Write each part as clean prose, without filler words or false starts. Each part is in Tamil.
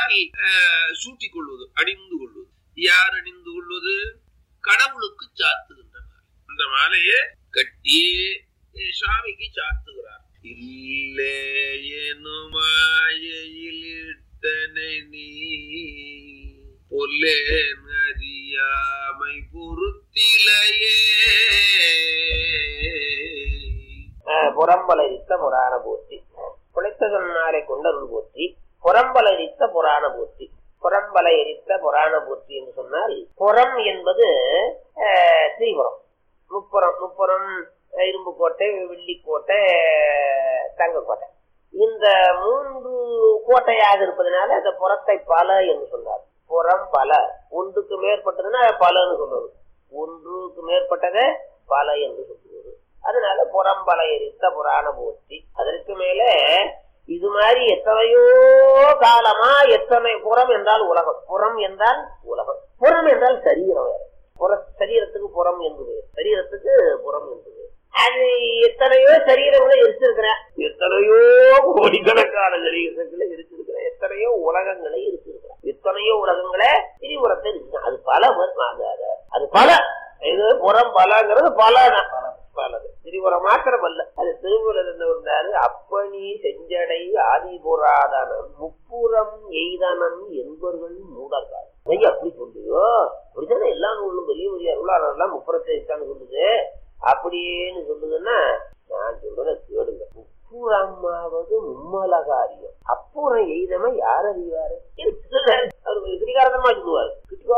என்றால் சூட்டிக் கொள்வது, அணிந்து கொள்வது. யார் அணிந்து கொள்வது? கடவுளுக்கு சாத்துகின்ற மாலை. இந்த மாலையை கட்டி சுவாமிக்கு சாத்துகிறார். இல்லே எனுமாயில் இட்டனை நீ பொல்லேன் அறியாமை பொறுத்திலையே. புறம்பலரித்த புராண போற்றி. குலைத்ததன்னாரை கொண்டருள் போற்றி. புறம்பலரித்த புராண போற்றி. புறம்பலை எரித்த புராண போற்றி என்று சொன்னால், புறம் என்பது ஸ்ரீபுரம். முப்புறம் இரும்பு கோட்டை, வெள்ளிக்கோட்டை, தங்கக்கோட்டை. இந்த 3 கோட்டையாக இருப்பதனால அந்த புறத்தை பல என்று சொன்னார். புறம் பல, ஒன்றுக்கு மேற்பட்டதுன்னா பலன்னு சொல்றது, ஒன்றுக்கு மேற்பட்டதை பல என்று சொல்லுவது. அதனால புறம்பல எரித்த புராண போற்றி. அதற்கு மேல இது மாதிரி எத்தனையோ காலமா எத்தனை புறம் என்றால் உலகம், புறம் என்றால் உலகம், புறம் என்றால் சரீரம். சரீரத்துக்கு புறம் என்பது, சரீரத்துக்கு புறம் என்பது. அது எத்தனையோ சரீரங்களை எரிச்சிருக்கிறேன், எத்தனையோ கோடிக்கணக்கான சரீரங்களை எரிச்சிருக்கிறேன், எத்தனையோ உலகங்களை எரிச்சிருக்கிறேன், எத்தனையோ உலகங்களை திரிபுரத்தை இருக்கிறேன். அது பல, அது பல. இது புறம் பலங்கிறது பலதான், பலது. திரிபுரம் மாத்திரம் அல்ல, அது திருமூலர் என்ன இருந்தாரு? அப்பனி செஞ்சடை ஆதிபுராதனம் முப்புறம் எய்தனன் என்பவர்கள் மூடர்கள். அப்படி சொல்லியோ, அப்படித்தானே எல்லா நூலும் பெரிய பெரிய அருளாளர்லாம் முப்புறத்தை இருக்கான்னு சொல்லுது. அப்படியேன்னு சொல்லுதுன்னா நான் சொல்றத கேடுங்க. முப்புறமாவது மும்மலகாரியம், அப்புறம் எய்தமை யார் அறிவாரு? கிடிகாரத்தனமா சொல்லுவாரு.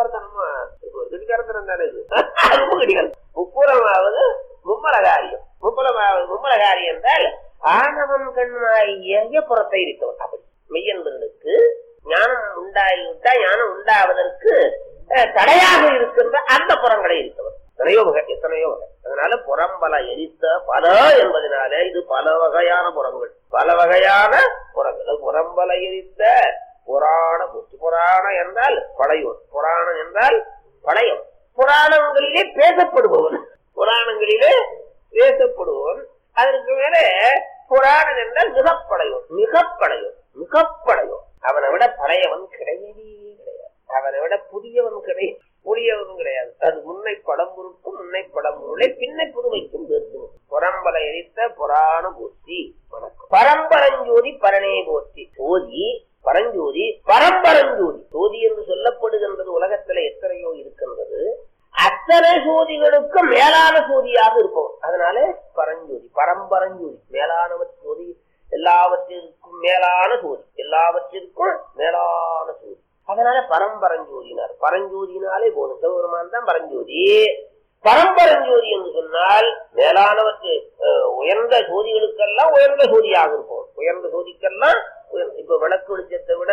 கிடிகாரத்தனம் தானே இது, ரொம்ப கிடிகாரம். முப்புறமாவது மும்மலகாரியம். மும்மலகாரியம் என்றால் ஆணவன் கண்மாய புறத்தை இருக்கவன். அப்படி மெய்யன்பர்களுக்கு ஞானம் உண்டாகிவிட்டா ஞானம் உண்டாவதற்கு தடையாக இருக்கின்ற அந்த புறங்களை இருக்கவர். எத்தனையோ வகை, எத்தனையோ வகை. அதனால புறம்பல எரித்த பல என்பதனால இது பல வகையான புறங்கள், பல வகையான புறங்கள். புறம்பல எரித்த புராண புத்தி. புராணம் என்றால் பழையோன், புராணம் என்றால் பழையோன். புராணங்களிலே பேசப்படுபவன், புராணங்களிலே பேசப்படுவோம். அதற்கு மேல புராணம் என்றால் மிகப்படையோன், மிகப்படையோன், மிகப்படையோன். அவனை விட பழையவன் கிடையவே கிடையாது, அவனை விட புதியவன் புதியவன் கிடையாது. அது முன்னை படம்பொருட்கும் முன்னை படம்பொருளை பின்னை புதுமைக்கும் பேசுவோம். புறம்பல எரித்த புராண போற்றி. வணக்கம். பரம்பரஞ்சோதி பரணே போற்றி. சோதி பரஞ்சோதி, பரம்பரஞ்சோதி. சோதி என்று சொல்லப்படுகின்றது உலகத்துல எத்தனையோ இருக்கின்றது. அத்தனை சோதிகளுக்கு மேலான சோதியாக இருப்போம். அதனால பரஞ்சோதி, பரம்பரஞ்சோதி, மேலானவர் சோதி, எல்லாவற்றிற்கும் மேலான சோதி, எல்லாவற்றிற்கும் மேலான சோதி. அதனால பரம்பரஞ்சோதினார். பரஞ்சோதினாலே போதும், சிவபெருமான் தான் பரஞ்சோதி. பரம்பரஞ்சோதி என்று சொன்னால் மேலானவற்று உயர்ந்த சோதிகளுக்கெல்லாம் உயர்ந்த சோதியாக இருப்போம். உயர்ந்த சோதிக்கெல்லாம் இப்ப விளக்கு வெளிச்சத்தை விட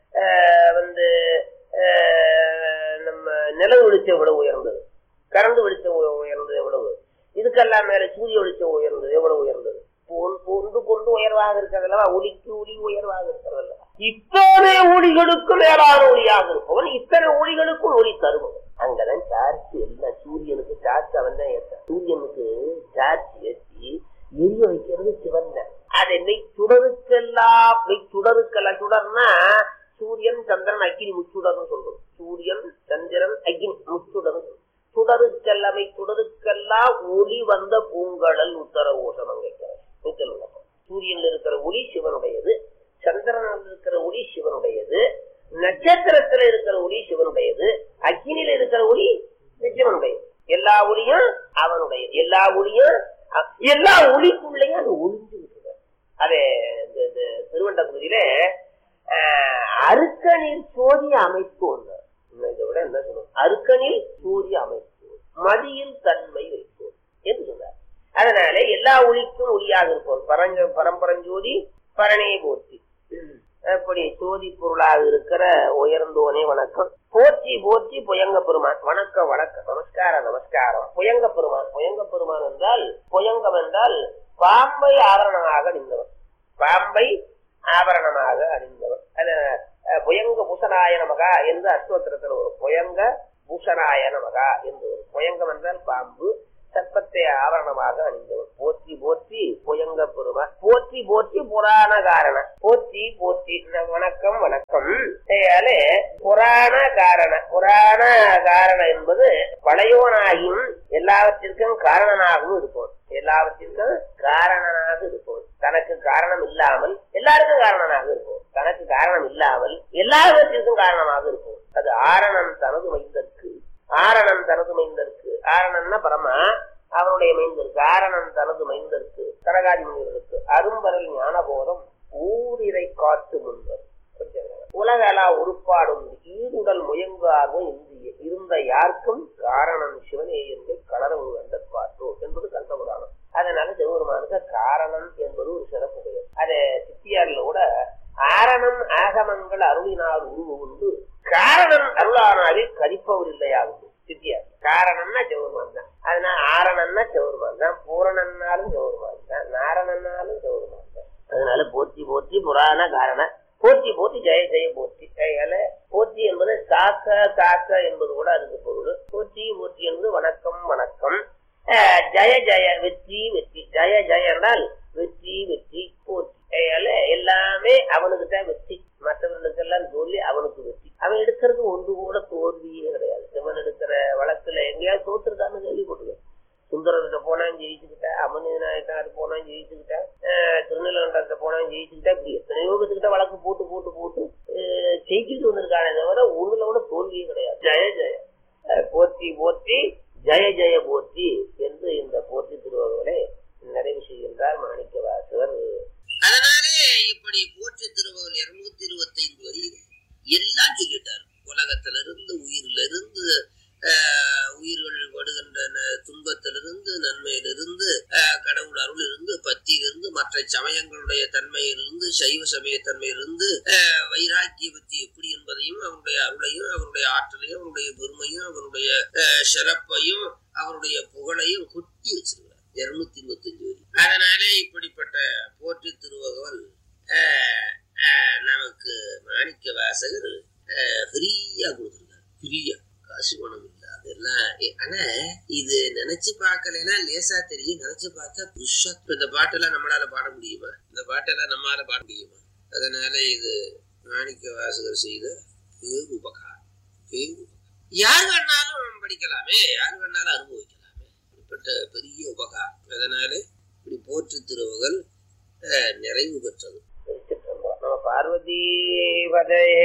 நம்ம நிலவு வெளிச்சம் எவ்வளவு உயர்ந்தது, கரண்டு வெளிச்சம் உயர்ந்தது எவ்வளவு, இதுக்கெல்லாம் மேல சூரிய வெளிச்சம் உயர்ந்தது எவ்வளவு உயர்ந்தது. ஒன்று கொண்டு உயர்வாக இருக்கிறதல்லவா, ஒளிக்கு ஒளி உயர்வாக இருக்கிறதல்லவா. இத்தனை ஒளிகளுக்கு மேலான ஒளியாக இருப்பவன், இத்தனை ஒளிகளுக்கும் ஒளி தருபவன். அங்கதான் சார்ஜ் எல்லாம். சூரியனுக்கு சார்ஜ் அவன் தான் ஏற்ற. சூரியனுக்கு சார்ஜ் ஏற்றி எரிய வைக்கிறது சிவன் தான். அது என்னை சுடருக்கெல்லாம் சுடருக்கெல்லாம், சுடர்னா சூரியன் சந்திரன் அக்கினி முச்சுடர்னு சொல்றோம். சூரியன் சந்திரன் அக்கினி முச்சுடர். சுடருக்கெல்லாமை சுடருக்கெல்லாம் ஒளி வந்த பூங்கடல் உத்தர ஓசனம் கேட்கிறார். சூரியன்ல இருக்கிற ஒளி சிவனுடையது, சந்திரனில் இருக்கிற ஒளி சிவனுடையது, நட்சத்திரத்துல இருக்கிற ஒளி சிவனுடையது, அக்கினியில இருக்கிற ஒளி சிவனுடையது. எல்லா ஒளியும் அவனுடைய, எல்லா ஒளியும் எல்லா ஒளிக்குள்ளையும் அது ஒளிஞ்சு விட்டுருக்க. அதே திருவண்டபுரியில அருக்கனில் சோதிய அமைப்பு ஒன்று. இதை விட என்ன சொல்லுவோம்? அருக்கனில் சூரிய அமைப்பு, மதியில் தன்மை வைப்போம் என்று சொன்னார். அதனால எல்லா ஒளிக்கும் ஒளியாக இருப்போம். பரம்பரஞ்சோதி பரணே போற்றி. அப்படி சோதி பொருளாக இருக்கிற உயர்ந்தோனே வணக்கம். போற்றி போற்றி புயங்க பெருமான். வணக்கம் வணக்கம், நமஸ்காரம் நமஸ்காரம். புயங்க பெருமான். புயங்க பெருமான் என்றால், புயங்கம் என்றால் பாம்பை ஆவரணமாக அணிந்தவர், பாம்பை ஆபரணமாக அணிந்தவர். புயங்க பூஷணாய நமகா என்று அஷ்டோத்திரத்தில் வரும். புயங்க பூஷணாய நமகா என்று வரும். புயங்கம் என்றால் பாம்பு, சர்ப்பத்தை ஆவரணமாக அணிந்தவர். போற்றி போற்றி புயங்க பெருமான். போற்றி போற்றி புராண காரண. போற்றி போற்றி வணக்கம் வணக்கம். புராண காரண. புராண காரண என்பது பழையோனாகியும் எல்லாவற்றிற்கும் காரணனாகவும் இருப்போம். எல்லாவற்றிற்கும் காரணனாக இருப்போம். தனக்கு காரணம் இல்லாமல் எல்லாருக்கும் காரணனாக இருப்போம். தனக்கு காரணம் இல்லாமல் எல்லாவற்றிற்கும் காரணமாக இருப்போம். அது ஆரணன் தனது மைந்தற்கு. ஆரணன் தனது மைந்தற்கு. ஆரணன்னா பரமா அவனுடைய மைந்தருக்கு. ஆரணன் தனது மைந்தருக்கு கரகாதி முனிவர்களுக்கு அரும்பரல் ஞானபோதம் ஊரிரை காட்டு முன்பர். உலகளா உருப்பாடும் ஈருடல் முயங்கார்வம் இந்திய இருந்த யாருக்கும் காரணம் சிவனே என்று கலரவு கண்டற்பாற்றோ என்பது கண்டபுராணம். அதனால சிவபெருமானுக்கு காரணம் என்பது ஒரு சிறப்பு பெயர். அதை சித்தியாரில கூட ஆரணம் ஆகமங்கள் அருளினார் உருவு உண்டு, காரணம் அருளானாலே கரிப்பவர் இல்லையாகும் சித்தியார். காரணம்னா சிவபெருமான் தான். அதனால ஆரணம்னா சிவபெருமான் தான், பூரணன்னாலும் சிவபெருமான் தான், நாரணன்னாலும் சிவபெருமான் தான். அதனால போற்றி போற்றி புராண காரண. போற்றி போற்றி ஜெய ஜெய போற்றி. போற்றி என்பது காக்க காக்க என்பது கூட அதுக்கு பொருள். போற்றி போற்றி என்பது வணக்கம் வணக்கம். ஜெய ஜெய வெற்றி வெற்றி. ஜெய ஜெய என்றால் வெற்றி வெற்றி. போற்றி எல்லாமே அவனுக்கு தான் வெற்றி. மற்றவர்களுக்கெல்லாம் தோல்வி, அவனுக்கு வெற்றி. அவன் எடுக்கிறது ஒன்று கூட தோல்வியே கிடையாது. சிவன் எடுக்கிற வழக்குல எங்கேயாவது தோத்துருக்கான்னு கேள்விப்பட்டிருக்கேன். சுந்தரர்கிட்ட போனா ஜெயிச்சுக்கிட்டா, அமர்நாயக்காரு போனா ஜெயிச்சுக்கிட்டா, திருநெல்வேலிட்ட போனா ஜெயிச்சுக்கிட்டா, இப்படி எத்தனையோ பேத்துக்கிட்ட வழக்கு போட்டு போட்டு போட்டு ஜெயிச்சுட்டு வந்திருக்கானே தவிர ஒண்ணுல கூட தோல்வியே கிடையாது. ஜெய ஜெய போற்றி போற்றி ஜெய ஜெய போற்றி என்று இந்த போற்றி திருவள்ளுவரை நிறைவு செய்கின்றார் மாணிக்க வாசகர். அதனாலே இப்படி போற்றி திருவள்ளுவர் 225 வரியில் எல்லாம் சொல்லிட்டார். உலகத்திலிருந்து உயிரிலிருந்து உயிர்கள் படுகின்ற துன்பத்திலிருந்து நன்மையிலிருந்து கடவுள் அருளிலிருந்து பக்தியிலிருந்து மற்ற சமயங்களுடைய தன்மையிலிருந்து சைவ சமய தன்மையிலிருந்து வைராக்கிய பக்தி எப்படி என்பதையும் அவருடைய அருளையும் அவருடைய ஆற்றலையும் அவருடைய பெருமையும் அவருடைய சிறப்பையும் அவருடைய புகழையும் கொட்டி வச்சிருக்கிறார் 225 வரி. அதனாலே இப்படிப்பட்ட போற்றி திருவள்ளுவர் நமக்கு மாணிக்க வாசகர் ஃப்ரீயா கொடுத்துருக்காரு. ஃப்ரீயா, காசு பணம் இல்ல அதெல்லாம். ஆனா இது நினைச்சு பார்க்கலன்னா லேசா தெரியும், நினைச்சு பார்த்தா புதுசா. இந்த பாட்டெல்லாம் நம்மளால பாட முடியுமா? இந்த பாட்டெல்லாம் நம்மளால பாட முடியுமா? அதனால இது மாணிக்க வாசகர் செய்த உபகாரம். யார் வேணாலும் படிக்கலாமே, யார் வேணாலும் அனுபவிக்கலாமே, இப்படிப்பட்ட பெரிய உபகாரம். அதனால இப்படி போற்றி திருவகள் நிறைவு பெற்றது. பார்வதி வதையே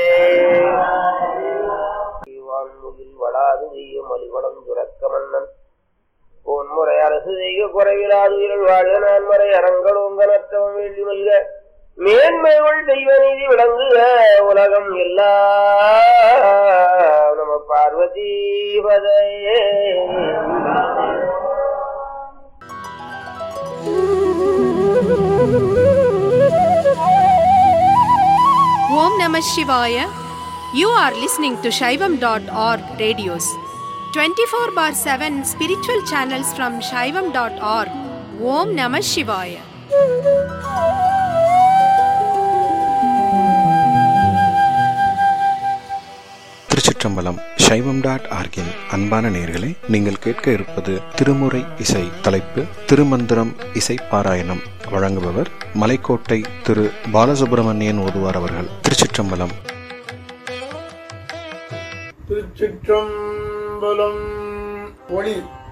வான்முகில் வளாது வெய்யும் மலிவளம் துறக்க மன்னன் பொன்முறை அரசு செய்ய குறைவிலாது உயிரல் வாழ நான்மறை அரங்கடோங்கனற்றவன் வேண்டி மல்க மேன்மைகள் தெய்வ நீதி விளங்குக உலகம் எல்லாம். நம Parvati வதையே. Om Namah Shivaya. You are listening to Shaivam.org radios. 24/7 spiritual channels from Shaivam.org. Om Namah Shivaya. திருச்சிற்றம்பலம். Shaivam.org-இன் அன்பான நேயர்களே, நீங்கள் கேட்க இருப்பது திருமுறை இசை. தலைப்பு திருமந்திரம் இசை பாராயணம். வழங்குபவர் மலைக்கோட்டை திரு பாலசுப்ரமணியன் ஓதுவார் அவர்கள். திருச்சிற்றம்பலம். திருச்சிற்றம்பலம். ஒளி